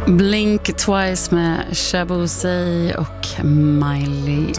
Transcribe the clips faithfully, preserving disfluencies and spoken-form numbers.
Blink Twice med Shaboozey och Miley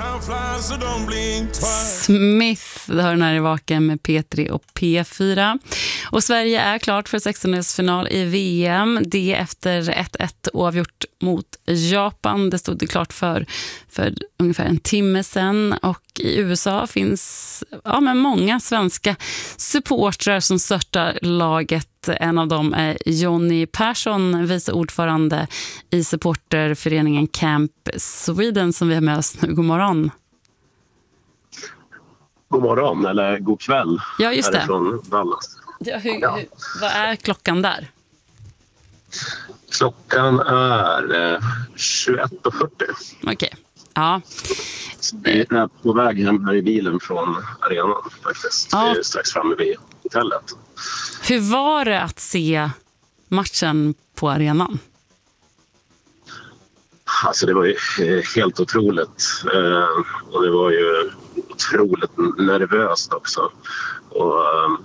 Smith. Det hör när det vaken med P tre och P fyra. Och Sverige är klart för sextondelsfinal i V M. Det efter ett ett oavgjort mot Japan. Det stod det klart för, för ungefär en timme sedan. Och i U S A finns ja, men många svenska supportrar som stöttar laget. En av dem är Jonny Persson, vice ordförande i supporterföreningen Camp Sweden som vi har med oss nu. God morgon. God morgon, eller god kväll. Ja, just det. Från Dallas. Ja, hur, ja. Hur, vad är klockan där? Klockan är eh, tjugoett fyrtio. Okej, okay. Ja. Vi är på väg hem här i bilen från arenan faktiskt. Ja. Vi är strax framme vid hotellet. Hur var det att se matchen på arenan? Alltså det var ju helt otroligt. Och det var ju otroligt nervöst också. Och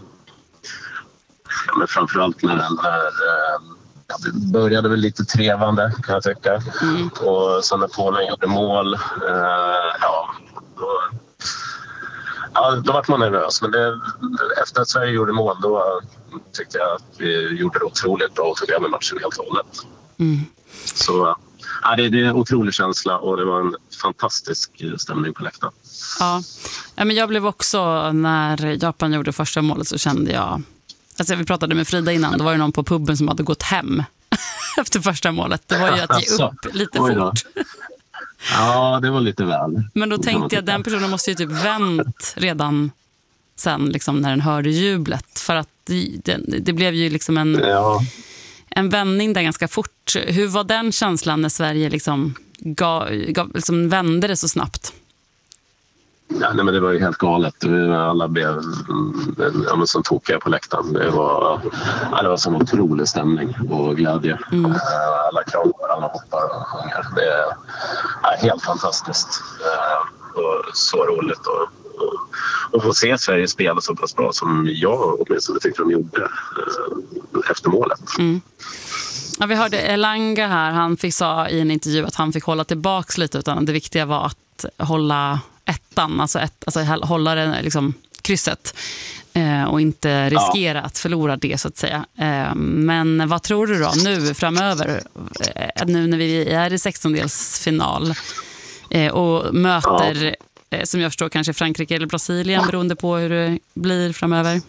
ja, men framförallt när den där... Ja, det började väl lite trevande kan jag tycka. Mm. Och sen när Polen gjorde mål, eh, ja, då, ja, då var man nervös. Men det, efter att Sverige gjorde mål då tyckte jag att vi gjorde det otroligt bra och tog över matchen helt och hållet. Mm. Så ja, det, det är en otrolig känsla och det var en fantastisk stämning på läktaren. Ja. Ja, men jag blev också, när Japan gjorde första målet så kände jag... Alltså vi pratade med Frida innan, då var det någon på pubben som hade gått hem efter första målet. Det var ju att ge upp lite fort. Ja, det var lite väl. Men då tänkte jag, den personen måste ju typ vänt redan sen liksom, när den hörde jublet. För att det, det blev ju liksom en, ja. en vändning där ganska fort. Hur var den känslan när Sverige liksom, gav, gav, liksom vände det så snabbt? Ja, nej, men det var ju helt galet. Alla blev ja, som tokiga på läktaren. Det var, ja, det var som en otrolig stämning och glädje. Mm. Alla kramar, alla hoppar och sjunger. Det är ja, helt fantastiskt. Och så roligt att och få se Sverige spela så pass bra som jag åtminstone tyckte de gjorde efter målet. Mm. Ja, vi hörde Elanga här. Han fick sa i en intervju att han fick hålla tillbaks lite, utan det viktiga var att hålla ettan, alltså, ett, alltså hålla det, liksom, krysset eh, och inte riskera ja. att förlora det så att säga. Eh, men vad tror du då nu framöver, eh, nu när vi är i sextondelsfinal eh, och möter, ja. eh, som jag förstår, kanske Frankrike eller Brasilien beroende på hur det blir framöver?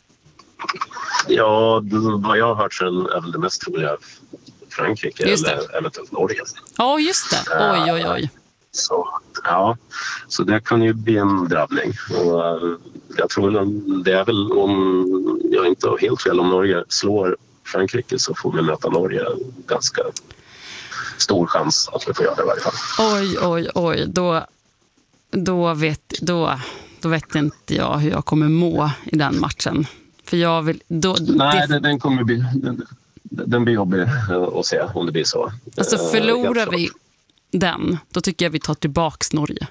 Ja, vad jag har hört så är väl det mest troliga Frankrike eller eventuellt Norge. Ja, oh, just det. Oj, oj, oj. Så, ja, så det kan ju bli en drabbning. Och jag tror det är väl, om jag inte har helt fel, om Norge slår Frankrike så får vi möta Norge. Ganska stor chans att vi får göra det i varje fall. Oj, oj, oj. Då, då, vet, då, då vet inte jag hur jag kommer må i den matchen. För jag vill... Då, Nej, det, den kommer bli... Den, den blir jobbig att se om det blir så. Alltså förlorar vi den, då tycker jag vi tar tillbaks Norge.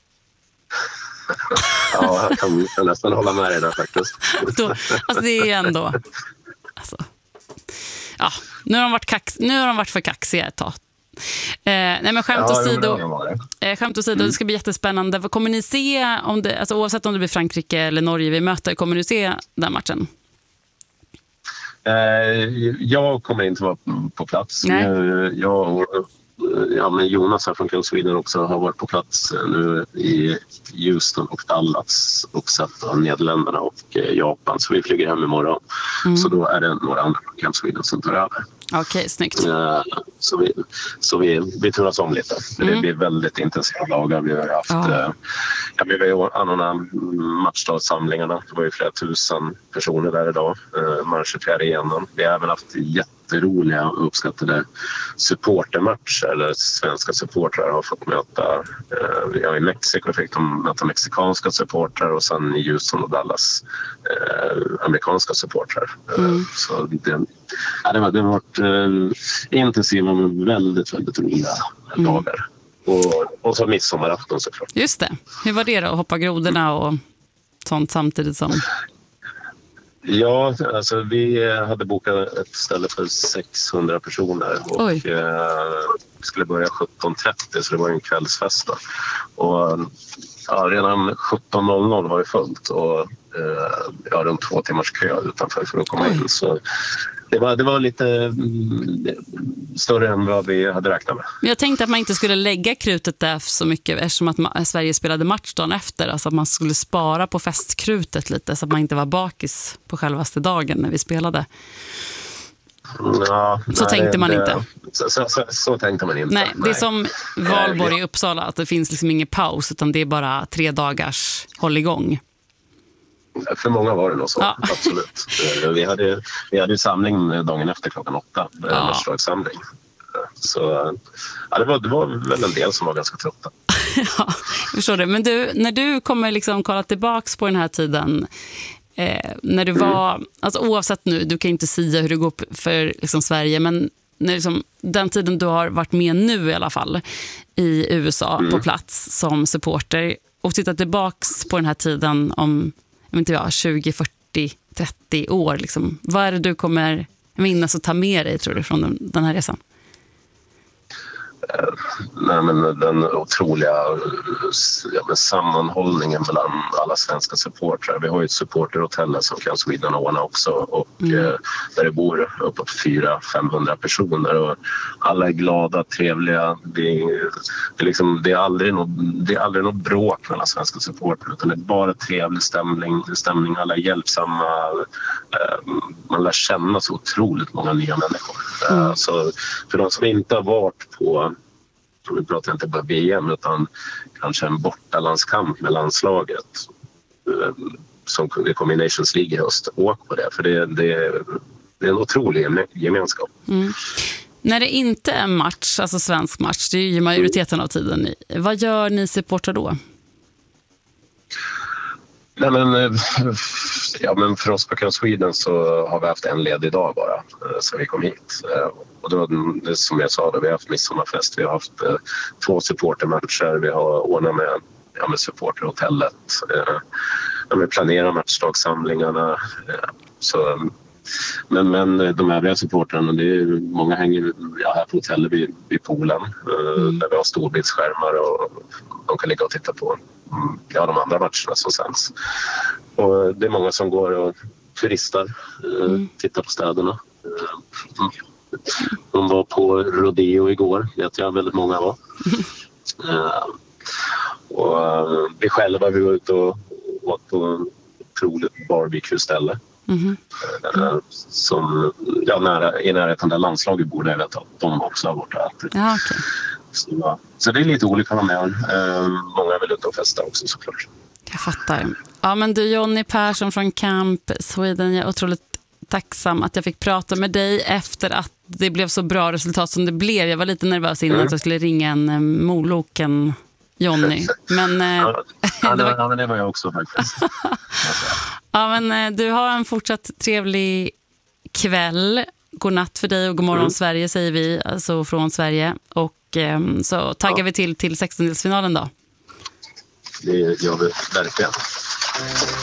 Ja, jag kan, jag nästan hålla med dig där faktiskt. Då, alltså det är ändå... Alltså, ja, nu har de varit, kax, nu har de varit för kaxiga ett tag. Eh, nej men skämt ja, åsido, eh, skämt åsido mm. det ska bli jättespännande. Kommer ni se, om det, alltså oavsett om det blir Frankrike eller Norge vi möter, kommer ni se den matchen? Eh, jag kommer inte vara på plats. Nej. Jag Ja, men Jonas här från Camp Sweden också har varit på plats nu i Houston och Dallas och sett av Nederländerna och Japan. Så vi flyger hem imorgon. Mm. Så då är det några andra från Camp Sweden som tar över. Okej, okay, snyggt. Så vi, så vi, vi turas om lite. Mm. Det blir väldigt intensiva dagar. Vi har haft oh. ja, vi har ju anordnat matchdagssamlingarna. Det var ju flera tusen personer där idag. Marschar igenom. Vi har även haft jätteroliga och uppskattade supportermatcher. Eller svenska supportrar har fått möta. Ja, i Mexiko fick de möta mexikanska supportrar och sen i Houston och Dallas eh, amerikanska supportrar. Mm. Så det, ja, det, var, det har varit eh, intensiva men väldigt, väldigt roliga mm. dagar. Och, och så midsommarafton såklart. Just det. Hur var det då att hoppa grodorna och sånt samtidigt som... Ja, alltså vi hade bokat ett ställe för sexhundra personer och eh, skulle börja sjutton trettio, så det var en kvällsfest då. Och ja, redan sjutton noll noll var det fullt och eh, ja, runt två timmars kö utanför för att komma in. Så det var, det var lite mm, större än vad vi hade räknat med. Jag tänkte att man inte skulle lägga krutet där så mycket eftersom att man, Sverige spelade match dagen efter. Alltså att man skulle spara på festkrutet lite så att man inte var bakis på självaste dagen när vi spelade. Ja, så nej, tänkte man det, inte. Så, så, så, så tänkte man inte. Nej, det är nej. Som Valborg nej, i Uppsala, att det finns liksom ingen paus utan det är bara tre dagars håll igång. För många var det nog så, ja. Absolut. Vi hade, vi hade ju samling dagen efter klockan åtta, ja. Matchdagssamling. Så ja, det, var, det var väl en del som var ganska trötta. Ja, jag förstår det. Men du, när du kommer liksom kolla tillbaks på den här tiden, eh, när du var, mm. alltså oavsett nu, du kan inte säga hur det går för liksom, Sverige, men när liksom, den tiden du har varit med nu i alla fall i U S A mm. på plats som supporter och tittar tillbaks på den här tiden om jag vet inte jag, tjugo, fyrtio, trettio år. Liksom. Vad är det du kommer minnas och ta med dig, tror du, från den, den här resan? Nej, men den otroliga ja, men sammanhållningen mellan alla svenska supportrar. Vi har ju ett supporterhotell som kan Sweden ordna också och mm. eh, där det bor uppåt fyra till femhundra personer och alla är glada, trevliga. Det är, det är, liksom, det är, aldrig, något, det är aldrig något bråk mellan svenska supportrar utan det är bara trevlig stämning, stämning alla är hjälpsamma. Eh, man lär känna så otroligt många nya människor. Mm. Eh, så för de som inte har varit på, vi pratar inte bara V M utan kanske en bortalandskamp med landslaget som det kommer i Nations League i höst, åk på det för det, det, det är en otrolig gemenskap. Mm. När det inte är match, alltså svensk match, det är ju majoriteten av tiden, vad gör ni supportrar då? Nej, men, ja, men för oss på Camp Sweden så har vi haft en ledig dag bara så vi kom hit. Och då, det som jag sa, då, vi har haft midsommarfest, vi har haft eh, två supportermatcher, vi har ordnat med, ja, med supporterhotellet, eh, vi planerar matchdagssamlingarna. Eh, så, men, men de övriga supportrarna, det är, många hänger ja, här på hotellet vid, vid poolen eh, mm. där vi har storbildsskärmar och de kan ligga och titta på ja, de andra matcherna som sänds. Och det är många som går och turistar, eh, mm. tittar på städerna. Mm. De var på rodeo igår, vet jag väldigt många var. Uh, och uh, vi själva vi var ute och åt på ett otroligt barbecue-ställe. Mm. Uh, som ja, nära, i närheten där landslaget bor, jag vet att de också har varit där. Ja, okay. så, så det är lite olika med. Uh, många vill ut och festa också såklart. Jag fattar. Ja, men du, Jonny Persson från Camp Sweden, jag är otroligt tacksam att jag fick prata med dig efter att det blev så bra resultat som det blev. Jag var lite nervös innan mm. att jag skulle ringa en eh, moloken Jonny. Men, eh, ja, ja, det var, ja, men det var jag också faktiskt. ja, men eh, du har en fortsatt trevlig kväll. God natt för dig och god morgon mm. Sverige säger vi, alltså från Sverige. Och eh, så taggar ja. vi till till sextondelsfinalen då. Det gör vi verkligen.